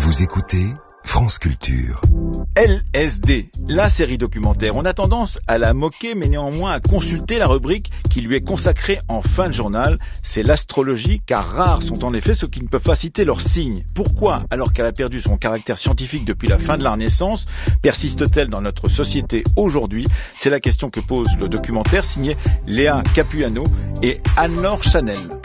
Vous écoutez France Culture. LSD, la série documentaire. On a tendance à la moquer, mais néanmoins à consulter la rubrique qui lui est consacrée en fin de journal. C'est l'astrologie, car rares sont en effet ceux qui ne peuvent pas citer leurs signes. Pourquoi, alors qu'elle a perdu son caractère scientifique depuis la fin de la Renaissance, persiste-t-elle dans notre société aujourd'hui? C'est la question que pose le documentaire signé Léa Capuano et Anne-Laure Chanel.